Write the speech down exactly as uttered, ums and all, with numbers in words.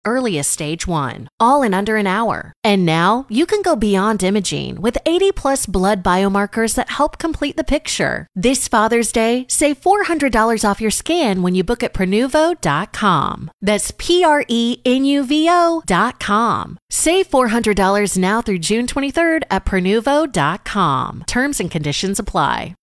earliest stage one, all in under an hour. And now you can go beyond imaging with eighty plus blood biomarkers that help complete the picture. This Father's Day, save four hundred dollars off your scan when you book at Prenuvo dot com. That's P R E N U V O dot com. Save four hundred dollars now through June twenty-third at Prenuvo dot com. Terms and conditions apply.